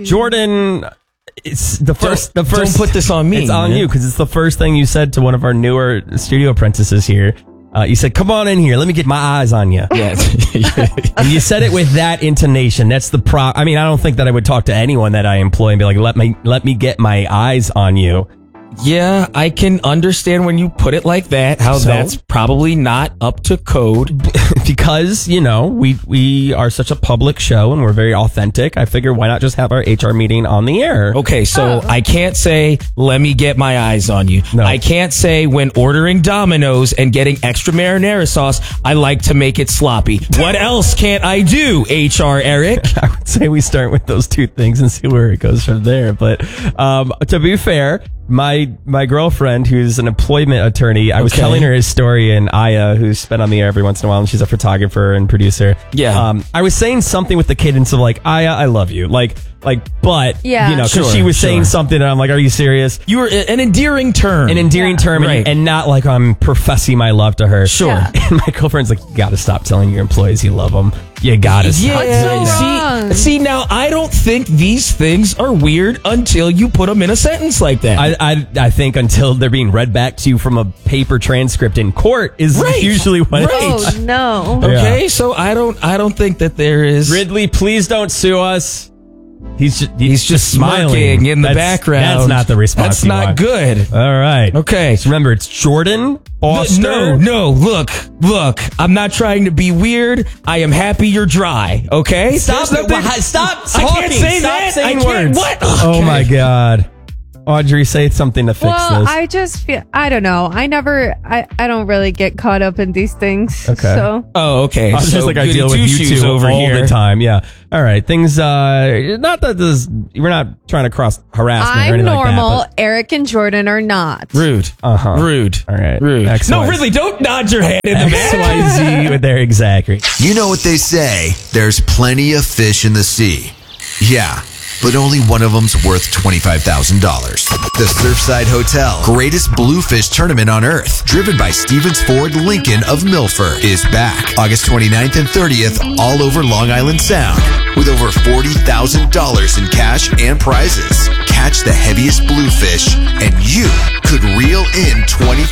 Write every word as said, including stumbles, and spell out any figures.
Jordan, it's the first. Don't- the first. don't put this on me, It's on man. you because it's the first thing you said to one of our newer studio apprentices here. Uh, you said, "Come on in here. Let me get my eyes on you." Yeah. And you said it with that intonation. That's the pro. I mean, I don't think that I would talk to anyone that I employ and be like, "Let me, let me get my eyes on you." Yeah, I can understand when you put it like that, how So? that's probably not up to code. Because, you know, we we are such a public show and we're very authentic. I figure why not just have our H R meeting on the air? Okay, so I can't say, let me get my eyes on you. No. I can't say when ordering Domino's and getting extra marinara sauce, I like to make it sloppy. What else can't I do, H R Eric? I would say we start with those two things and see where it goes from there. But um, to be fair, my my girlfriend, who's an employment attorney, I was Okay. telling her his story, and Aya, who's been on the air every once in a while, and she's a photographer and producer. Yeah. Um, I was saying something with the cadence of like, Aya, I love you. Like, like, but, Yeah. you know, because Sure, she was sure. saying something, and I'm like, are you serious? You were an endearing term. An endearing Yeah. term, and, Right. and not like I'm professing my love to her. Sure. Yeah. And my girlfriend's like, you gotta stop telling your employees you love them. You gotta stop. What's so doing that. wrong? see, see, now I don't think these things are weird until you put them in a sentence like that. I, I I think until they're being read back to you from a paper transcript in court is Right. usually when Right. Oh no. okay, so I don't, I don't think that there is. Ridley, please don't sue us. He's just, he's, He's just smiling smirking in the That's- background. That's not the response. That's you not want. good. All right. Okay. So remember, it's Jordan Foster. No, no, look, look. I'm not trying to be weird. I am happy you're dry. Okay, Stop There's it. nothing- Wha- Stop I talking. can't say Stop that. saying I can't- words. What? Oh Okay. my God. Audrey, say something to fix Well, this. I just feel I don't know. I never I, I don't really get caught up in these things. Okay. So Oh, okay. I was So just like I goody deal with you two-shoes two over all here. the time. Yeah. All right. Things. Uh, not that this. We're not trying to cross harassment or I'm anything normal. like that. Eric and Jordan are not. Rude. Uh-huh. Rude. All right. Rude. X, no, Y, really, don't nod your head in the X, back. Y, Z with their exactly. You know what they say, there's plenty of fish in the sea. Yeah, but only one of them's worth twenty-five thousand dollars. The Surfside Hotel, greatest bluefish tournament on earth, driven by Stevens Ford Lincoln of Milford, is back August twenty-ninth and thirtieth all over Long Island Sound with over forty thousand dollars in cash and prizes. Catch the heaviest bluefish and you could reel in twenty